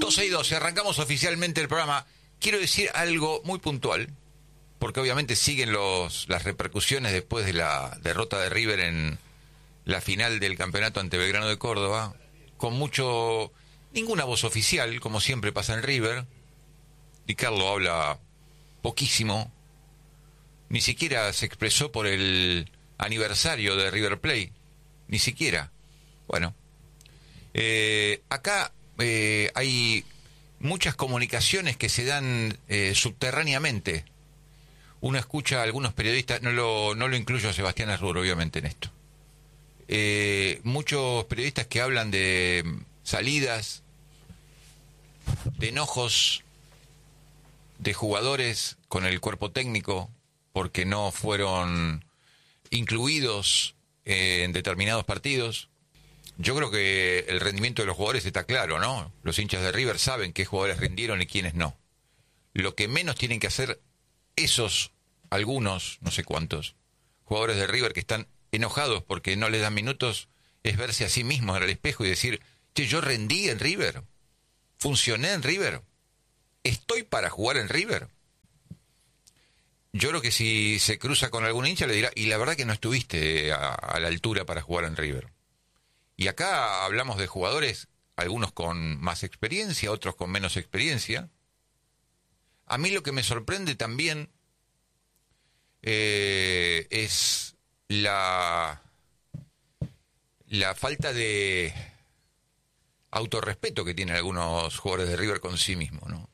12 y 12, arrancamos oficialmente el programa. Quiero decir algo muy puntual, porque obviamente siguen las repercusiones después de la derrota de River en la final del campeonato ante Belgrano de Córdoba, con ninguna voz oficial, como siempre pasa en River. Di Carlo habla poquísimo, ni siquiera se expresó por el aniversario de River Plate, ni siquiera. Bueno, acá hay muchas comunicaciones que se dan subterráneamente. Uno escucha a algunos periodistas, no lo incluyo a Sebastián Arruro, obviamente, en esto. Muchos periodistas que hablan de salidas, de enojos de jugadores con el cuerpo técnico porque no fueron incluidos en determinados partidos. Yo creo que el rendimiento de los jugadores está claro, ¿no? Los hinchas de River saben qué jugadores rindieron y quiénes no. Lo que menos tienen que hacer algunos, no sé cuántos, jugadores de River que están enojados porque no les dan minutos, es verse a sí mismos en el espejo y decir, che, yo rendí en River, funcioné en River, estoy para jugar en River. Yo creo que si se cruza con algún hincha le dirá, y la verdad que no estuviste a la altura para jugar en River. Y acá hablamos de jugadores, algunos con más experiencia, otros con menos experiencia. A mí lo que me sorprende también es la falta de autorrespeto que tienen algunos jugadores de River con sí mismos, ¿no?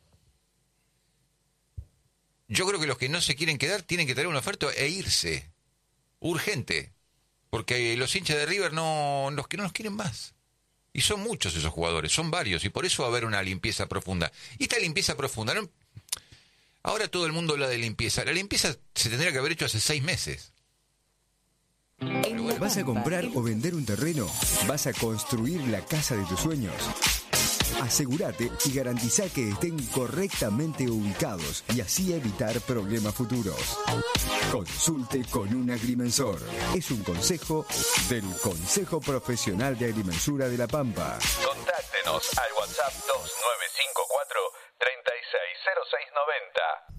Yo creo que los que no se quieren quedar tienen que tener una oferta e irse, urgente, porque los hinchas de River los que no nos quieren más. Y son muchos esos jugadores, son varios, y por eso va a haber una limpieza profunda. Y esta limpieza profunda, ¿no? Ahora todo el mundo habla de limpieza. La limpieza se tendría que haber hecho hace 6 meses. ¿Vas a comprar o vender un terreno? ¿Vas a construir la casa de tus sueños? Asegúrate y garantiza que estén correctamente ubicados y así evitar problemas futuros. Consulte con un agrimensor. Es un consejo del Consejo Profesional de Agrimensura de La Pampa. Contáctenos al WhatsApp 2954 360690.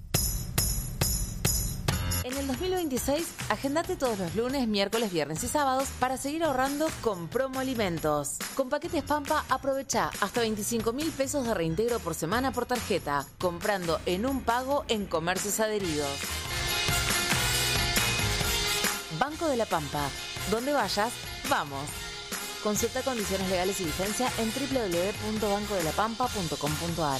En el 2026, agendate todos los lunes, miércoles, viernes y sábados para seguir ahorrando con Promo Alimentos. Con Paquetes Pampa, aprovecha hasta 25.000 pesos de reintegro por semana por tarjeta, comprando en un pago en comercios adheridos. Banco de la Pampa. Donde vayas, vamos. Consulta condiciones legales y vigencia en www.bancodelapampa.com.ar.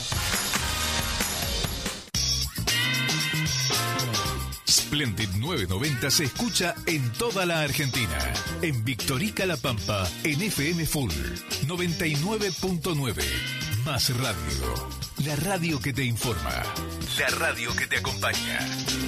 Splendid 990 se escucha en toda la Argentina. En Victorica La Pampa, en FM Full 99.9. Más radio. La radio que te informa. La radio que te acompaña.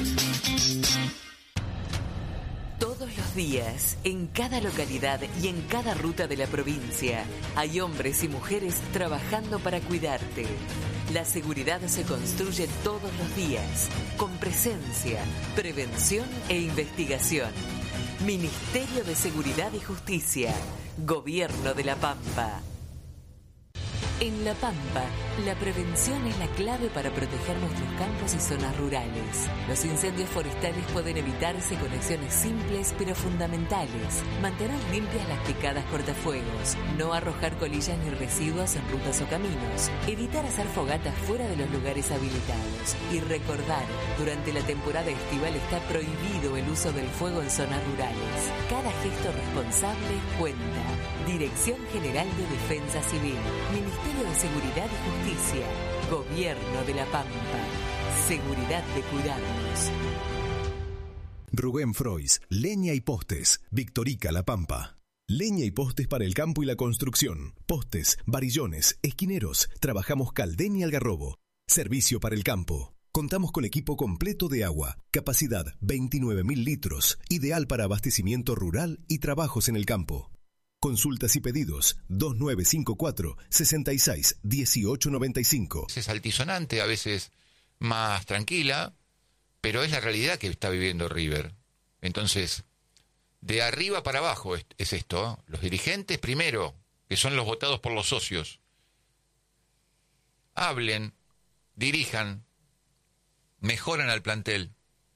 Todos los días, en cada localidad y en cada ruta de la provincia, hay hombres y mujeres trabajando para cuidarte. La seguridad se construye todos los días, con presencia, prevención e investigación. Ministerio de Seguridad y Justicia, Gobierno de La Pampa. En La Pampa, la prevención es la clave para proteger nuestros campos y zonas rurales. Los incendios forestales pueden evitarse con acciones simples pero fundamentales. Mantener limpias las picadas cortafuegos, no arrojar colillas ni residuos en rutas o caminos, evitar hacer fogatas fuera de los lugares habilitados y recordar, durante la temporada estival está prohibido el uso del fuego en zonas rurales. Cada gesto responsable cuenta. Dirección General de Defensa Civil, Ministerio de Seguridad y Justicia, Gobierno de La Pampa. Seguridad de cuidarnos. Rubén Frois, Leña y Postes, Victorica La Pampa. Leña y postes para el campo y la construcción. Postes, varillones, esquineros. Trabajamos Caldén y Algarrobo. Servicio para el campo. Contamos con equipo completo de agua. Capacidad 29.000 litros. Ideal para abastecimiento rural y trabajos en el campo. Consultas y pedidos 2954 66 1895. Es altisonante, a veces más tranquila, pero es la realidad que está viviendo River. Entonces, de arriba para abajo es esto, ¿eh? Los dirigentes primero, que son los votados por los socios. hablen, dirijan, mejoran al plantel.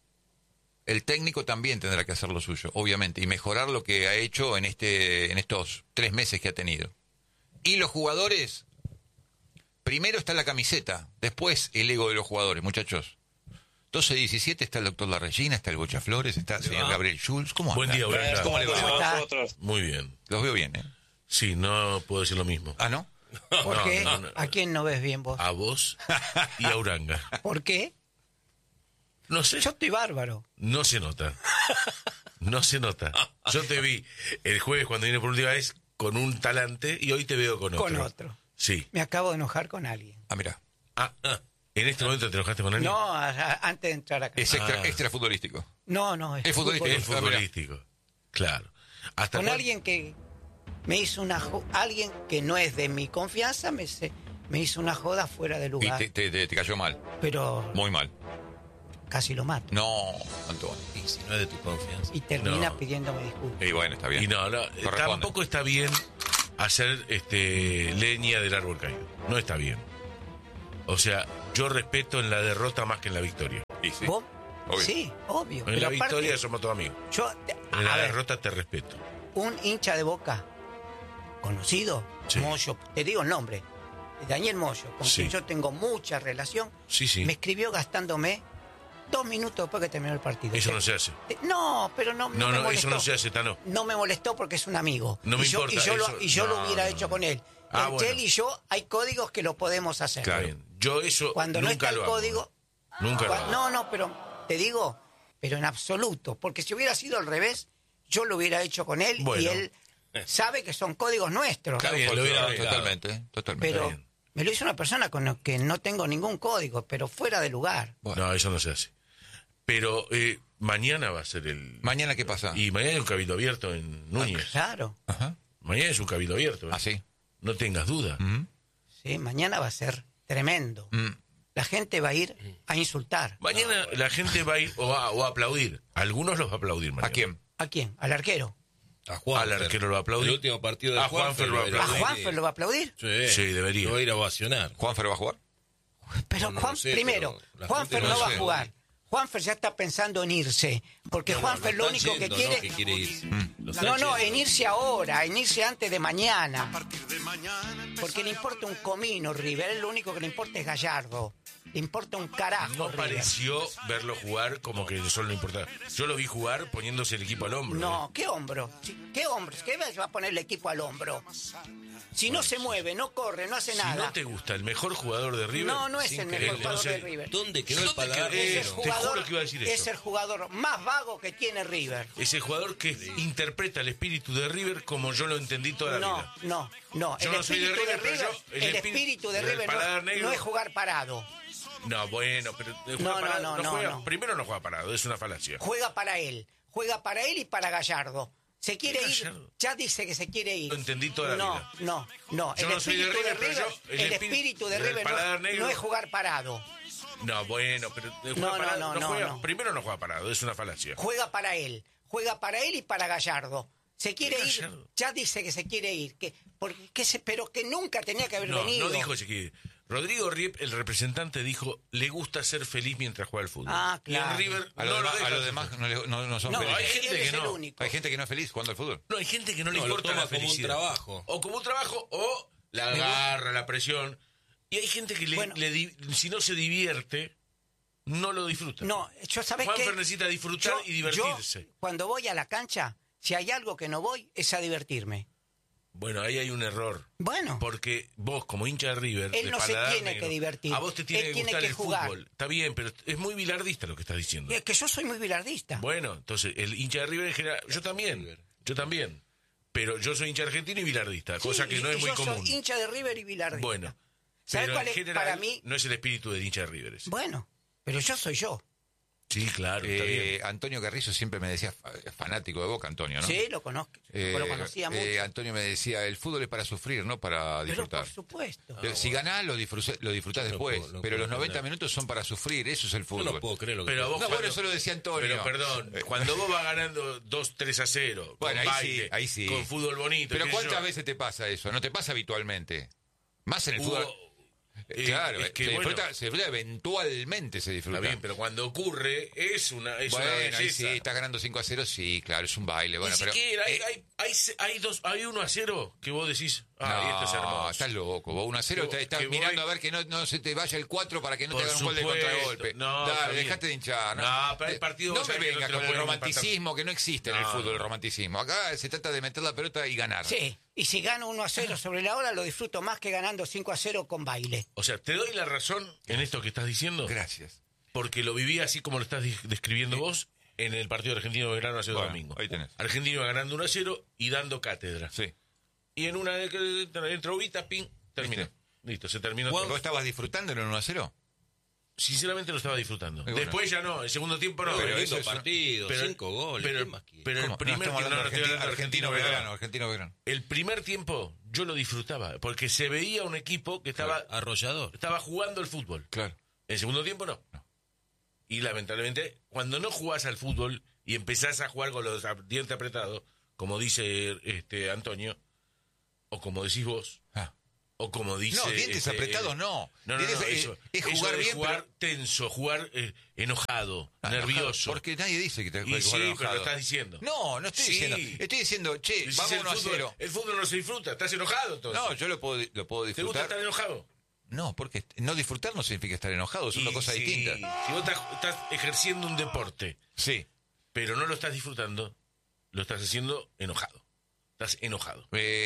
El técnico también tendrá que hacer lo suyo, obviamente, y mejorar lo que ha hecho en estos 3 meses que ha tenido. Y los jugadores, primero está la camiseta, después el ego de los jugadores, muchachos. 12-17 está el doctor Larregina, está el Bocha Flores, está el señor Gabriel Schulz. ¿Cómo Buen anda? día, Brenda. ¿Cómo le va? Muy bien. Los veo bien, ¿eh? Sí, no puedo decir lo mismo. ¿Ah, no? ¿Por qué? ¿A quién no ves bien vos? A vos y a Uranga. ¿Por qué? No sé. Yo estoy bárbaro. No se nota. No se nota. Yo te vi el jueves cuando vine por última vez con un talante y hoy te veo con otro. Con otro. Sí. Me acabo de enojar con alguien. Ah, mira. ¿En este momento te enojaste con alguien? No, antes de entrar acá. Es extra futbolístico. No, Es futbolístico. Es futbolístico. Claro. ¿Hasta con cuándo? alguien que me hizo alguien que no es de mi confianza me hizo una joda fuera de Y lugar. te cayó mal. Pero Muy mal. casi lo mato. No, Antonio. Y si no es de tu confianza. Y termina No. pidiéndome disculpas. Y bueno, está bien. Y no, Corresponde. tampoco está bien hacer leña del árbol caído. No está bien. O sea, yo respeto en la derrota más que en la victoria. Y sí. ¿Vos? Obvio. Sí, obvio. En Pero la aparte, victoria somos todos amigos. En la a ver, derrota te respeto. un hincha de Boca conocido, Sí. Moyo, te digo el nombre, Daniel Moyo, con Sí. quien yo tengo mucha relación, Sí, sí. me escribió gastándome 2 minutos después que terminó el partido. Eso no se hace. No, pero no me No, molestó. eso no se hace, Tano. No me molestó porque es un amigo. No me y yo, importa, y yo eso- lo hubiera no, hecho no. con él. Ah, Entre bueno. él y yo hay códigos que lo podemos hacer. Está bien. Yo eso Cuando no nunca está el lo hago. código... Nunca lo hago. No, pero te digo, pero en absoluto. Porque si hubiera sido al revés, yo lo hubiera hecho con él Bueno. y él sabe que son códigos nuestros. Está bien, lo hubiera Totalmente. Pero bien. me lo hizo una persona con la que no tengo ningún código, pero fuera de lugar. Bueno. No, eso no se hace. Pero mañana va a ser ¿Mañana qué pasa? Y mañana hay un cabildo abierto en Núñez. Claro. Ajá. Mañana es un cabildo abierto. Ah, sí. No tengas duda. Sí, mañana va a ser tremendo. La gente va a ir a insultar. Mañana la gente va a ir o a aplaudir. Algunos los va a aplaudir mañana. ¿A quién? ¿A quién? ¿Al arquero? A Juan. Al arquero lo va a aplaudir. El último partido de A Juanfer lo va a ¿A aplaudir. Juanfer lo va a aplaudir? Sí, debería. Lo va a ir a ovacionar. ¿Juanfer va a jugar? Pero No Juan, lo sé, primero, pero la Juanfer gente no no va a sé. jugar. Juanfer ya está pensando en irse. Porque Juanfer lo único que quiere... Que quiere irse. Lo está No, yendo. en irse ahora, en irse antes de mañana. Porque le importa un comino, River. Él lo único que le importa es Gallardo. Le importa un carajo, No River. pareció verlo jugar como que eso no importa. Yo lo vi jugar poniéndose el equipo al hombro. No, ¿qué hombro? ¿Qué hombro? ¿Qué va a poner el equipo al hombro? Si no se mueve, no corre, no hace Si nada. no te gusta el mejor jugador de River... No es el mejor jugador de River. ¿Dónde quedó el paladar? quedó? Es el te juro que iba a decir es eso. el jugador más vago que tiene River. Ese jugador que interpreta el espíritu de River como yo lo entendí toda la vida. No. Yo El no soy de espíritu de River, pero River, yo- el el espíritu espíritu de del River paladar negro- no es jugar parado. No, bueno, pero No, juega no, parado, no, juega- no. Primero no juega parado, es una falacia. Juega para él y para Gallardo. Se quiere ¿Qué ir, Gallardo? ya dice que se quiere ir. Lo entendí toda la vida. No. Yo El no soy de espíritu de River, pero River, yo- el el espíritu espíritu de del River paladar negro- no es jugar parado. No, bueno, pero juega No, parado, no, juega- no. Primero no juega parado, es una falacia. Juega para él y para Gallardo. Se quiere ¿Qué ir, Gallardo? ya dice que se quiere ir, pero que nunca tenía que haber No, venido. no dijo ese que... Rodrigo Riep, el representante, dijo, le gusta ser feliz mientras juega al fútbol. Ah, claro. Y en River A no los lo demás, deja a los ser demás feliz. no son No, felices. hay gente él que es el no. único. Hay gente que no es feliz jugando al fútbol. No, hay gente que no le No, lo importa toma la como un felicidad. trabajo. O como un trabajo, o la agarra, la presión. Y hay gente que Bueno. si no se divierte, no lo disfruta. No, yo sabes que Juanfer necesita disfrutar y divertirse. Yo, cuando voy a la cancha, si hay algo que no voy, es a divertirme. Bueno, ahí hay un error. Bueno. Porque vos, como hincha de River, Él de no se paladar tiene negro, que divertir. a vos te tiene Él que tiene gustar que el jugar. fútbol. Está bien, pero es muy bilardista lo que estás diciendo. Y es que yo soy muy bilardista. Bueno, entonces, el hincha de River en general... Yo también. Pero yo soy hincha argentino y bilardista, cosa que Sí, no es y muy yo común. soy hincha de River y bilardista. Bueno, ¿Sabes pero cuál en es general para mí? no es el espíritu del hincha de River ese. Bueno, pero yo soy yo. Sí, claro, está bien. Antonio Carrizo siempre me decía, fanático de Boca, Antonio, ¿no? Sí, lo conozco. Lo conocía mucho. Antonio me decía, el fútbol es para sufrir, no para Pero disfrutar. por supuesto. Si ganás, lo disfrutás después. no pero puedo los 90 entender. minutos son para sufrir, eso es el Yo fútbol. no puedo creer lo que Pero vos No, cuando- bueno, eso lo decía Antonio. Pero perdón, cuando vos vas ganando 2-3-0, Bueno, con ahí sí, baile, ahí sí. con fútbol bonito... Pero qué sé ¿cuántas yo, veces te pasa eso? No te pasa habitualmente. Más en el hubo- fútbol. Claro, es que, se bueno, disfruta eventualmente, se disfruta. está bien, pero cuando ocurre es una Bueno, belleza. ahí sí, estás ganando 5-0, sí, claro, es un baile. Bueno, Ni pero, siquiera, hay 1-0 que vos decís, esto es hermoso. estás loco. Vos 1-0 estás que mirando voy- a ver que no se te vaya el 4 para que no Por te hagan un gol de supuesto. contragolpe. No, está Dale, bien. dejate de hinchar. No, pero hay partidos, no vos me sabés que vengas no te con lo el pueden romanticismo que no existe en el No, fútbol, no. el romanticismo. Acá se trata de meter la pelota y ganar. Sí, y si gano 1-0 sobre la hora, lo disfruto más que ganando 5-0 con baile. O sea, te doy la razón en esto que estás diciendo, Gracias. porque lo viví así como lo estás describiendo vos en el partido argentino-Belgrano hace Bueno, domingo. ahí tenés. Argentino ganando 1-0 y dando cátedra. Sí. Y en una de que entró Vita, ping, terminó. ¿Viste? Listo, se terminó ¿Vos todo. estabas disfrutando en el 1-0? Sinceramente lo estaba disfrutando. bueno. Después ya no, el segundo tiempo no. Pero lindo eso es- partido, pero- 5 goles, pero- ¿qué más quiere? pero el ¿Cómo? primer estamos tiempo, hablando estoy hablando de Argentino-Belgrano. Argentino-Belgrano. El primer tiempo yo lo disfrutaba, porque se veía un equipo que estaba Arrollador. jugando el fútbol. Claro. El segundo tiempo no. Y lamentablemente, cuando no jugás al fútbol y empezás a jugar con los dientes apretados, como dice Antonio, o como decís vos, Ah. o como dice... No, dientes apretados no. No, Dientes, eso, es eso jugar de bien, jugar tenso, jugar enojado, nervioso. Porque nadie dice que te Y jugar sí, pero enojado. lo estás diciendo. No estoy Sí. diciendo. Estoy diciendo, che, Decís, vamos el 1-0. fútbol, el fútbol no se disfruta, estás enojado entonces. No, yo lo puedo ¿Te gusta disfrutar. estar enojado? No, porque no disfrutar no significa estar enojado, son dos Y cosas sí, distintas. Si vos estás ejerciendo un deporte, Sí. pero no lo estás disfrutando, lo estás haciendo enojado. Estás enojado.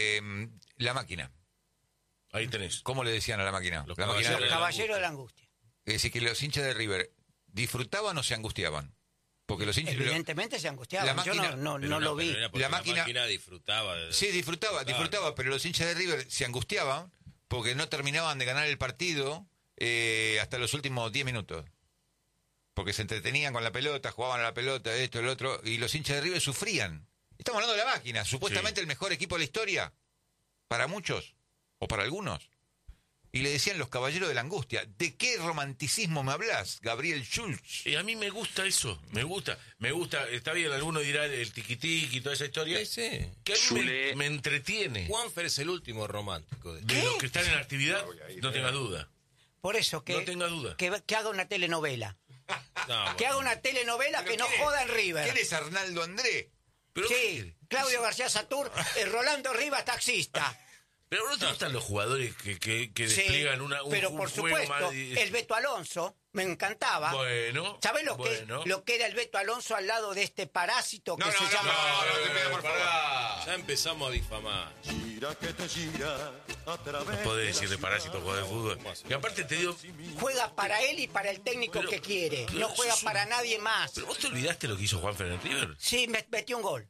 La máquina. Ahí tenés. ¿Cómo le decían a la máquina? Los La máquina. caballeros de la Caballero de la angustia. Es decir, que los hinchas de River disfrutaban o se angustiaban. Porque los hinchas. Evidentemente se angustiaban. la Yo máquina- no lo vi. Pero era porque La máquina- disfrutaba. Sí, disfrutaba, pero los hinchas de River se angustiaban porque no terminaban de ganar el partido hasta los últimos 10 minutos. Porque se entretenían con la pelota, jugaban a la pelota, esto, el otro, y los hinchas de River sufrían. Estamos hablando de la máquina, supuestamente el mejor equipo de la historia, para muchos, o para algunos. Y le decían los caballeros de la angustia. ¿De qué romanticismo me hablas, Gabriel Schulz? Y a mí me gusta eso, me gusta, está bien, alguno dirá el tiquitiqui y toda esa historia, Sí, sí. que a mí me entretiene. Juanfer es el último romántico. De los que están en actividad, no tengas duda. Por eso No tenga duda. que haga una telenovela. No, Que haga una telenovela que no joda en River. ¿Quién es Arnaldo André? Pero, Sí, Claudio García Satur, Rolando Rivas, taxista. pero ¿no te gustan los jugadores que Sí, despliegan un pero un por juego supuesto, más... el Beto Alonso me encantaba. Bueno. ¿Sabés bueno. lo que era el Beto Alonso al lado de este parásito que No, se no, llama? no, te pido, por favor. Pará. Ya empezamos a difamar. No podés decirle parásito jugador de fútbol. Y aparte te digo... Juega para él y para el técnico Pero- que quiere. pero No juega sos un- para nadie más. ¿Pero vos te olvidaste lo que hizo Juanfer en River? Sí, metió un gol.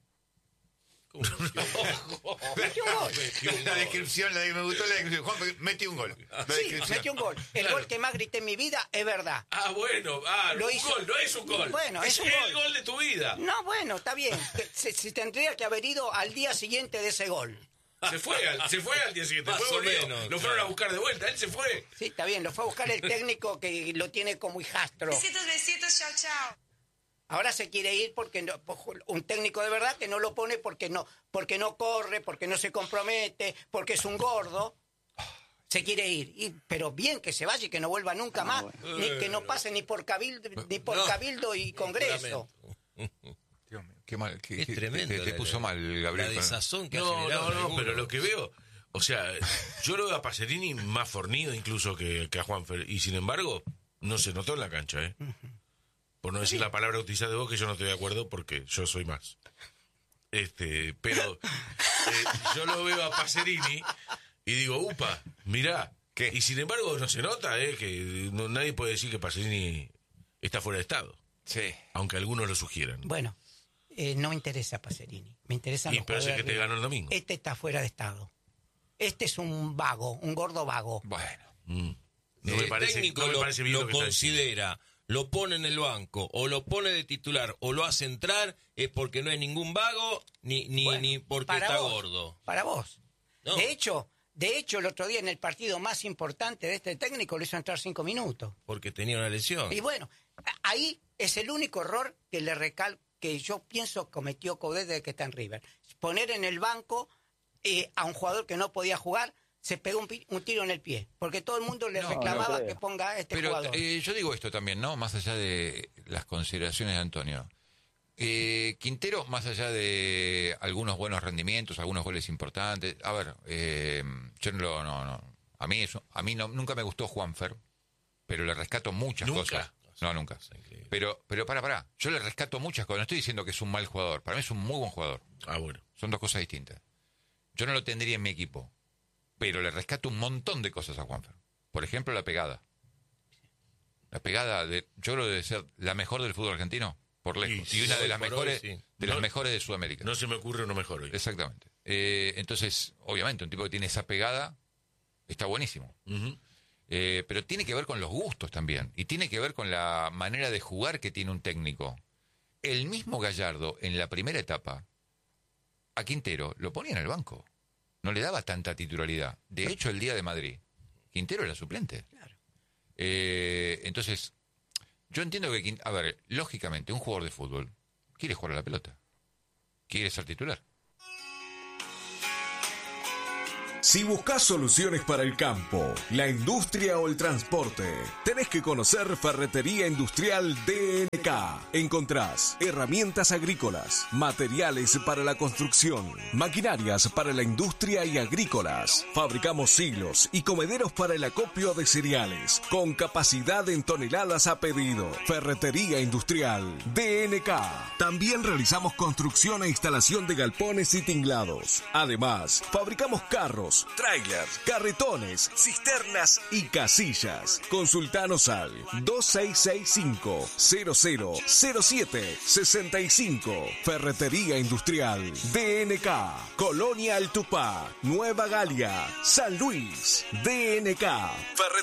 Metió un gol. La descripción, me gustó la descripción. Juan, metí un gol. La Sí, descripción. metió un gol. El Claro. gol que más grité en mi vida es verdad. Ah, bueno, Lo un hizo. gol, no es un gol. Bueno, es un el gol. gol de tu vida. No, bueno, está bien. Se tendría que haber ido al día siguiente de ese gol. Se fue al día siguiente. Más Fue o volvió. menos, Lo fueron claro. a buscar de vuelta. Él se fue. Sí, está bien. Lo fue a buscar el técnico que lo tiene como hijastro. Besitos, chao, chao. Ahora se quiere ir porque un técnico de verdad que no lo pone porque no corre, porque no se compromete, porque es un gordo. Se quiere ir. Pero bien que se vaya y que no vuelva nunca más, ni que no pase ni por cabildo y congreso. Dios mío, qué mal. Es tremendo. Te puso mal, Gabriel. La desazón que ha No, generado en alguno. pero lo que veo... O sea, yo lo veo a Pacerini más fornido incluso que a Juanfer. Y sin embargo, no se notó en la cancha, ¿eh? Por no decir la palabra utilizada de vos, que yo no estoy de acuerdo porque yo soy más. Pero yo lo veo a Pacerini y digo, upa, mirá. ¿Qué? Y sin embargo no se nota, que nadie puede decir que Pacerini está fuera de estado. Sí. Aunque algunos lo sugieran. Bueno, no me interesa Pacerini. Me interesa Y pero ese que te ganó el domingo. Este está fuera de estado. Este es un vago, un gordo vago. Bueno. No Si me el parece, técnico no me parece bien lo lo que está diciendo. considera, lo pone en el banco, o lo pone de titular, o lo hace entrar, es porque no es ningún vago, ni porque Para está vos, gordo. Para vos. No. De hecho, el otro día en el partido más importante de este técnico lo hizo entrar 5 minutos. Porque tenía una lesión. Y bueno, ahí es el único error que yo pienso cometió Coudet desde que está en River. Poner en el banco a un jugador que no podía jugar se pegó un tiro en el pie, porque todo el mundo le reclamaba que ponga a este jugador. Pero yo digo esto también, ¿no? Más allá de las consideraciones de Antonio. Quintero, más allá de algunos buenos rendimientos, algunos goles importantes, a ver, yo a mí nunca me gustó Juanfer, pero le rescato muchas cosas. No, nunca. Pero para, yo le rescato muchas cosas. No estoy diciendo que es un mal jugador, para mí es un muy buen jugador. Ah, bueno. Son dos cosas distintas. Yo no lo tendría en mi equipo, pero le rescato un montón de cosas a Juanfer. Por ejemplo, la pegada. La pegada, yo creo que debe ser la mejor del fútbol argentino. Por lejos. Y una de las mejores las mejores de Sudamérica. No se me ocurre uno mejor hoy. Exactamente. Entonces, obviamente, un tipo que tiene esa pegada está buenísimo. Uh-huh. Pero tiene que ver con los gustos también. Y tiene que ver con la manera de jugar que tiene un técnico. El mismo Gallardo, en la primera etapa, a Quintero lo ponía en el banco. No le daba tanta titularidad. De hecho, el día de Madrid, Quintero era suplente. Claro. Entonces... Yo entiendo que, a ver, lógicamente, un jugador de fútbol quiere jugar a la pelota. Quiere ser titular. Si buscas soluciones para el campo, la industria o el transporte, tenés que conocer Ferretería Industrial DNK. Encontrás herramientas agrícolas, materiales para la construcción, maquinarias para la industria y agrícolas. Fabricamos silos y comederos para el acopio de cereales, con capacidad en toneladas a pedido. Ferretería Industrial DNK. También realizamos construcción e instalación de galpones y tinglados. Además, fabricamos carros, trailers, carretones, cisternas y casillas. Consultanos al 2665-000765. Ferretería Industrial DNK. Colonia Altupá, Nueva Galia, San Luis. DNK. Ferretería